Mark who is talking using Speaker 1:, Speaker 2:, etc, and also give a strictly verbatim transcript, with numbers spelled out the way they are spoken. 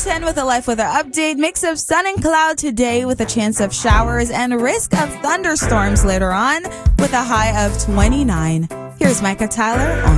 Speaker 1: ten with a live weather update. Mix of sun and cloud today with a chance of showers and risk of thunderstorms later on with a high of twenty-nine. Here's Micah Tyler on